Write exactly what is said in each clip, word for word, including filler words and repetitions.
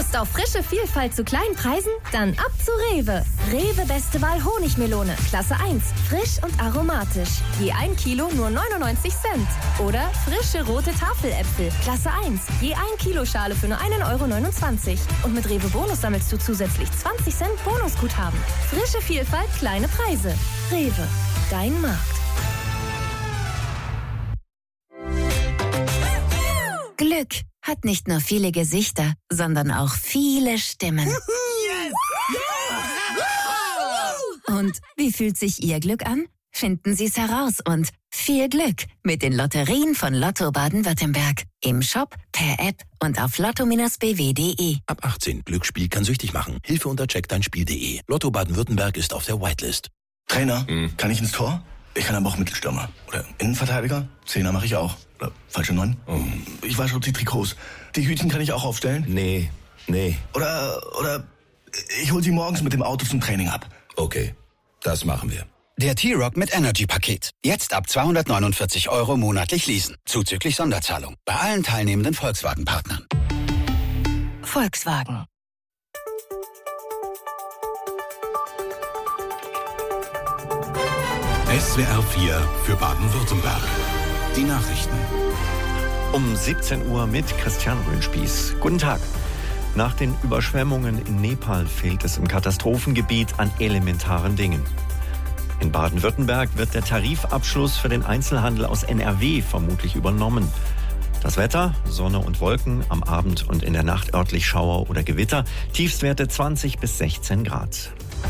Lust auf frische Vielfalt zu kleinen Preisen? Dann ab zu Rewe. Rewe Beste Wahl Honigmelone, Klasse eins, frisch und aromatisch. Je ein Kilo nur neunundneunzig Cent. Oder frische rote Tafeläpfel, Klasse eins, je ein Kilo Schale für nur einen Euro neunundzwanzig. Und mit Rewe Bonus sammelst du zusätzlich zwanzig Cent Bonusguthaben. Frische Vielfalt, kleine Preise. Rewe, dein Markt. Glück hat nicht nur viele Gesichter, sondern auch viele Stimmen. Und wie fühlt sich Ihr Glück an? Finden Sie es heraus und viel Glück mit den Lotterien von Lotto Baden-Württemberg. Im Shop, per App und auf lotto Bindestrich b w punkt d e. Ab achtzehn. Glücksspiel kann süchtig machen. Hilfe unter check dein spiel punkt d e. Lotto Baden-Württemberg ist auf der Whitelist. Trainer, hm. kann ich ins Tor? Ich kann aber auch Mittelstürmer. Oder Innenverteidiger? Zehner mache ich auch. Oder falsche Neun? Oh. Ich wasche die Trikots. Die Hütchen kann ich auch aufstellen? Nee, nee. Oder, oder ich hol sie morgens mit dem Auto zum Training ab. Okay, das machen wir. Der T-Rock mit Energy-Paket. Jetzt ab zweihundertneunundvierzig Euro monatlich leasen. Zuzüglich Sonderzahlung. Bei allen teilnehmenden Volkswagen-Partnern. Volkswagen. S W R vier für Baden-Württemberg. Die Nachrichten. Um siebzehn Uhr mit Christian Röhnspieß. Guten Tag. Nach den Überschwemmungen in Nepal fehlt es im Katastrophengebiet an elementaren Dingen. In Baden-Württemberg wird der Tarifabschluss für den Einzelhandel aus N R W vermutlich übernommen. Das Wetter, Sonne und Wolken, am Abend und in der Nacht örtlich Schauer oder Gewitter, Tiefstwerte zwanzig bis sechzehn Grad.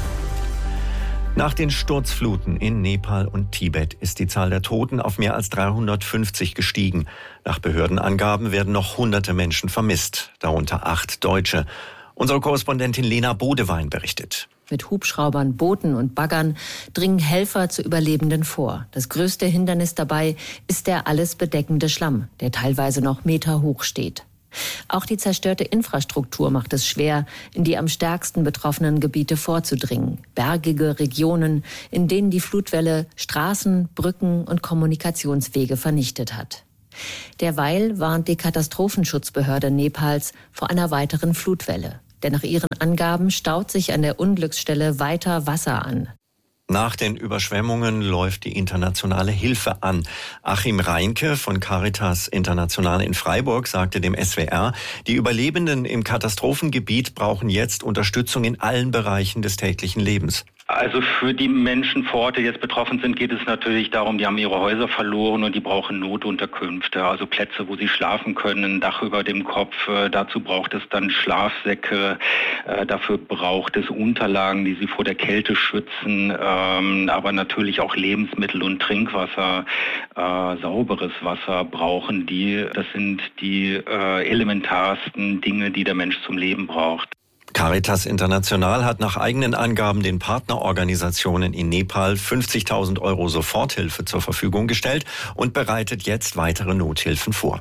Nach den Sturzfluten in Nepal und Tibet ist die Zahl der Toten auf mehr als dreihundertfünfzig gestiegen. Nach Behördenangaben werden noch hunderte Menschen vermisst, darunter acht Deutsche. Unsere Korrespondentin Lena Bodewein berichtet. Mit Hubschraubern, Booten und Baggern dringen Helfer zu Überlebenden vor. Das größte Hindernis dabei ist der alles bedeckende Schlamm, der teilweise noch Meter hoch steht. Auch die zerstörte Infrastruktur macht es schwer, in die am stärksten betroffenen Gebiete vorzudringen. Bergige Regionen, in denen die Flutwelle Straßen, Brücken und Kommunikationswege vernichtet hat. Derweil warnt die Katastrophenschutzbehörde Nepals vor einer weiteren Flutwelle. Denn nach ihren Angaben staut sich an der Unglücksstelle weiter Wasser an. Nach den Überschwemmungen läuft die internationale Hilfe an. Achim Reinke von Caritas International in Freiburg sagte dem S W R, die Überlebenden im Katastrophengebiet brauchen jetzt Unterstützung in allen Bereichen des täglichen Lebens. Also für die Menschen vor Ort, die jetzt betroffen sind, geht es natürlich darum, die haben ihre Häuser verloren und die brauchen Notunterkünfte, also Plätze, wo sie schlafen können, ein Dach über dem Kopf. Äh, dazu braucht es dann Schlafsäcke, äh, dafür braucht es Unterlagen, die sie vor der Kälte schützen, ähm, aber natürlich auch Lebensmittel und Trinkwasser, äh, sauberes Wasser brauchen die. Das sind die äh, elementarsten Dinge, die der Mensch zum Leben braucht. Caritas International hat nach eigenen Angaben den Partnerorganisationen in Nepal fünfzigtausend Euro Soforthilfe zur Verfügung gestellt und bereitet jetzt weitere Nothilfen vor.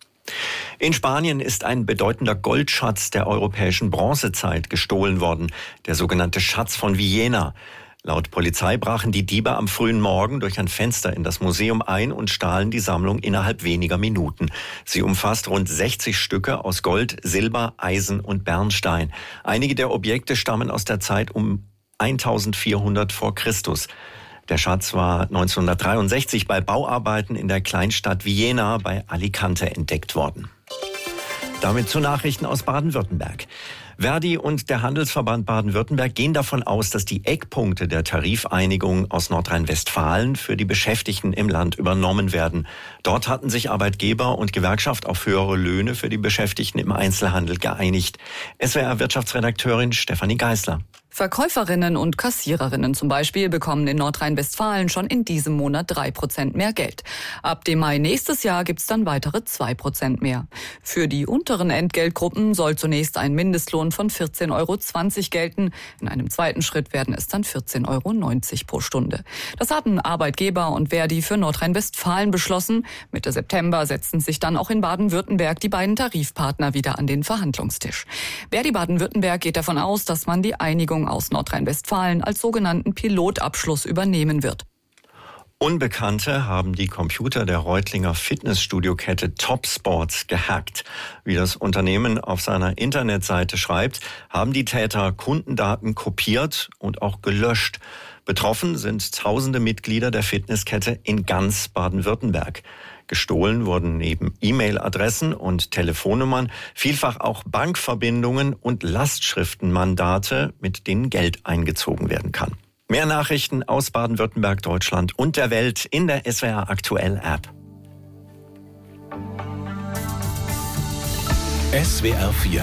In Spanien ist ein bedeutender Goldschatz der europäischen Bronzezeit gestohlen worden, der sogenannte Schatz von Villena. Laut Polizei brachen die Diebe am frühen Morgen durch ein Fenster in das Museum ein und stahlen die Sammlung innerhalb weniger Minuten. Sie umfasst rund sechzig Stücke aus Gold, Silber, Eisen und Bernstein. Einige der Objekte stammen aus der Zeit um eintausendvierhundert vor Christus. Der Schatz war neunzehnhundertdreiundsechzig bei Bauarbeiten in der Kleinstadt Villena bei Alicante entdeckt worden. Damit zu Nachrichten aus Baden-Württemberg. Verdi und der Handelsverband Baden-Württemberg gehen davon aus, dass die Eckpunkte der Tarifeinigung aus Nordrhein-Westfalen für die Beschäftigten im Land übernommen werden. Dort hatten sich Arbeitgeber und Gewerkschaft auf höhere Löhne für die Beschäftigten im Einzelhandel geeinigt. S W R-Wirtschaftsredakteurin Stefanie Geisler. Verkäuferinnen und Kassiererinnen zum Beispiel bekommen in Nordrhein-Westfalen schon in diesem Monat drei Prozent mehr Geld. Ab dem Mai nächstes Jahr gibt's dann weitere zwei Prozent mehr. Für die unteren Entgeltgruppen soll zunächst ein Mindestlohn von vierzehn Euro zwanzig gelten. In einem zweiten Schritt werden es dann vierzehn Euro neunzig pro Stunde. Das hatten Arbeitgeber und Verdi für Nordrhein-Westfalen beschlossen. Mitte September setzten sich dann auch in Baden-Württemberg die beiden Tarifpartner wieder an den Verhandlungstisch. Verdi Baden-Württemberg geht davon aus, dass man die Einigung aus Nordrhein-Westfalen als sogenannten Pilotabschluss übernehmen wird. Unbekannte haben die Computer der Reutlinger Fitnessstudio-Kette Top Sports gehackt. Wie das Unternehmen auf seiner Internetseite schreibt, haben die Täter Kundendaten kopiert und auch gelöscht. Betroffen sind tausende Mitglieder der Fitnesskette in ganz Baden-Württemberg. Gestohlen wurden neben E-Mail-Adressen und Telefonnummern vielfach auch Bankverbindungen und Lastschriftenmandate, mit denen Geld eingezogen werden kann. Mehr Nachrichten aus Baden-Württemberg, Deutschland und der Welt in der S W R Aktuell App. S W R vier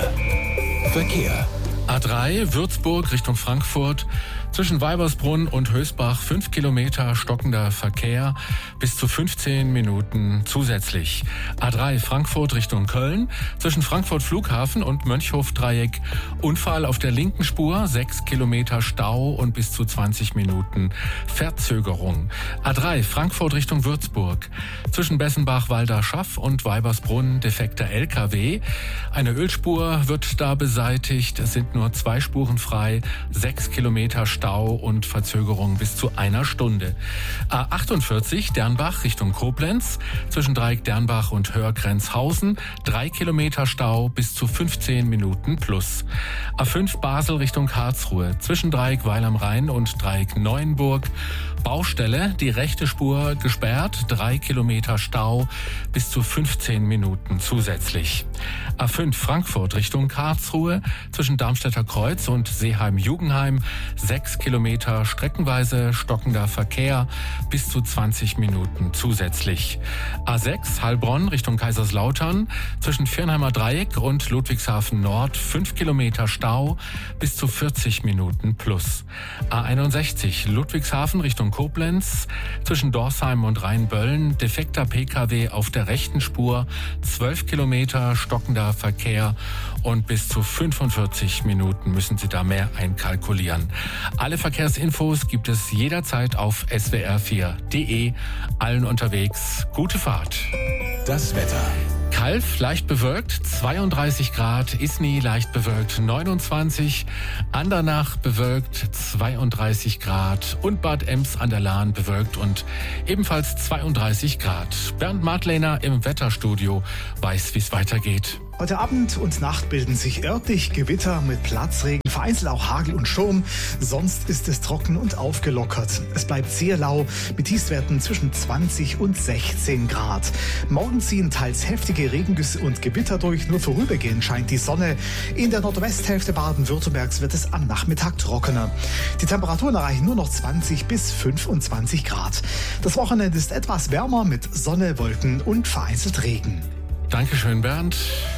Verkehr. A drei Würzburg Richtung Frankfurt. Zwischen Weibersbrunn und Hösbach fünf Kilometer stockender Verkehr, bis zu fünfzehn Minuten zusätzlich. A drei Frankfurt Richtung Köln, zwischen Frankfurt Flughafen und Mönchhof-Dreieck Unfall auf der linken Spur, sechs Kilometer Stau und bis zu zwanzig Minuten Verzögerung. A drei Frankfurt Richtung Würzburg, zwischen Bessenbach-Walderschaff und Weibersbrunn defekter L K W. Eine Ölspur wird da beseitigt, es sind nur zwei Spuren frei, sechs Kilometer Stau und Verzögerung bis zu einer Stunde. A achtundvierzig Dernbach Richtung Koblenz, zwischen Dreieck Dernbach und Hörgrenzhausen, drei Kilometer Stau bis zu fünfzehn Minuten plus. A fünf Basel Richtung Karlsruhe, zwischen Dreieck Weil am Rhein und Dreieck Neuenburg, Baustelle, die rechte Spur gesperrt, drei Kilometer Stau bis zu fünfzehn Minuten zusätzlich. A fünf Frankfurt Richtung Karlsruhe, zwischen Darmstädter Kreuz und Seeheim-Jugenheim, sechs Kilometer streckenweise stockender Verkehr, bis zu zwanzig Minuten zusätzlich. A sechs Heilbronn Richtung Kaiserslautern, zwischen Firnheimer Dreieck und Ludwigshafen Nord, fünf Kilometer Stau, bis zu vierzig Minuten plus. A einundsechzig Ludwigshafen Richtung Koblenz, zwischen Dorsheim und Rheinböllen, defekter P K W auf der rechten Spur, zwölf Kilometer stockender Verkehr und bis zu fünfundvierzig Minuten müssen Sie da mehr einkalkulieren. Alle Verkehrsinfos gibt es jederzeit auf S W R vier Punkt de. Allen unterwegs gute Fahrt. Das Wetter. Calw leicht bewölkt, zweiunddreißig Grad, Isny leicht bewölkt, neunundzwanzig, Andernach bewölkt, zweiunddreißig Grad und Bad Ems an der Lahn bewölkt und ebenfalls zweiunddreißig Grad. Bernd Martlehner im Wetterstudio weiß, wie es weitergeht. Heute Abend und Nacht bilden sich örtlich Gewitter mit Platzregen, vereinzelt auch Hagel und Sturm. Sonst ist es trocken und aufgelockert. Es bleibt sehr lau mit Tiefstwerten zwischen zwanzig und sechzehn Grad. Morgen ziehen teils heftige Regengüsse und Gewitter durch. Nur vorübergehend scheint die Sonne. In der Nordwesthälfte Baden-Württembergs wird es am Nachmittag trockener. Die Temperaturen erreichen nur noch zwanzig bis fünfundzwanzig Grad. Das Wochenende ist etwas wärmer mit Sonne, Wolken und vereinzelt Regen. Dankeschön, Bernd.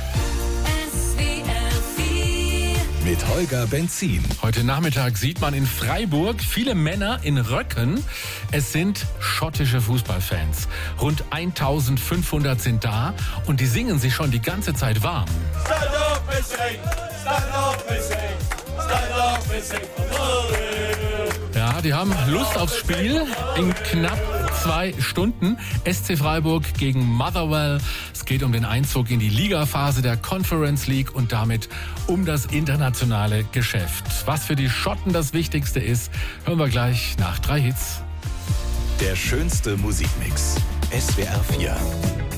Mit Holger Benzin. Heute Nachmittag sieht man in Freiburg viele Männer in Röcken. Es sind schottische Fußballfans. Rund eintausendfünfhundert sind da und die singen sich schon die ganze Zeit warm. Stand up and sing, stand up and sing, stand up and sing for glory. Ja, die haben Lust aufs Spiel in knapp zwei Stunden. S C Freiburg gegen Motherwell. Es geht um den Einzug in die Ligaphase der Conference League und damit um das internationale Geschäft. Was für die Schotten das Wichtigste ist, hören wir gleich nach drei Hits. Der schönste Musikmix. S W R vier.